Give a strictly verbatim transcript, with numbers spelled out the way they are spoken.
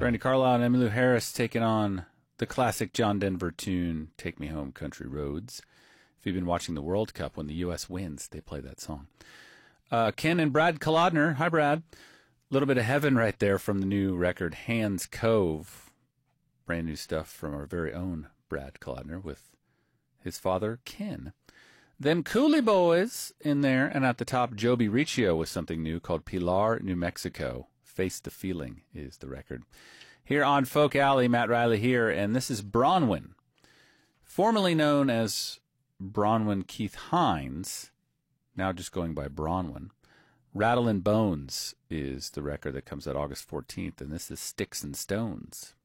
Brandi Carlile and Emmylou Harris taking on the classic John Denver tune, Take Me Home, Country Roads. If you've been watching the World Cup, when the U S wins, they play that song. Uh, Ken and Brad Kolodner. Hi, Brad. A little bit of heaven right there from the new record, Hands Cove. Brand new stuff from our very own Brad Kolodner with his father, Ken. Then Coolie Boys in there, and at the top, Joby Riccio with something new called Pilar, New Mexico. Face the Feeling is the record. Here on Folk Alley, Matt Riley here, and this is Bronwyn, formerly known as Bronwyn Keith Hines, now just going by Bronwyn. Rattle and Bones is the record that comes out August fourteenth, and this is Sticks and Stones.